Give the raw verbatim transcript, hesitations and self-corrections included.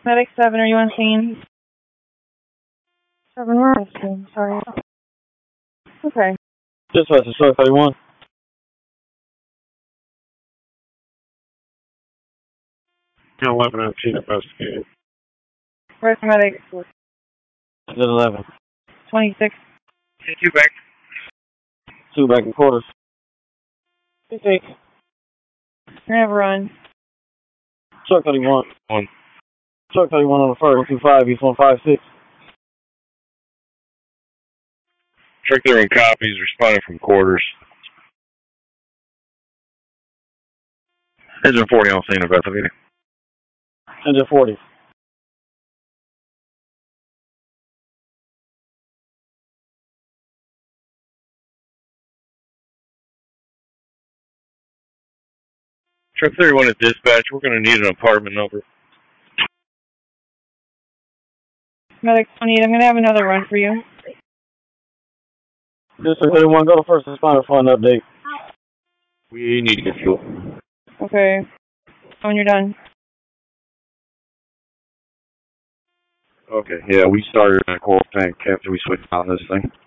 Medic seven, are you on scene? seven, we're on scene, sorry. Okay. Dispatch, Shark thirty-one. eleven nineteen investigated. Where's the medic? It's eleven. twenty-six. Two back. Two back in quarters. Six, eight. You're gonna have a run. Shark thirty-one. One. Shark thirty-one on the first, one two five, East one five six. Shark thirty-one copies, responding from quarters. Engine forty on scene investigating. Engine forty. Shark thirty-one at dispatch, we're going to need an apartment number. Medic twenty-eight, I'm gonna have another run for you. District thirty-one, go to first responder for an update. We need to get fuel. Okay. When you're done. Okay, yeah, we started in a coral tank after we switched on this thing.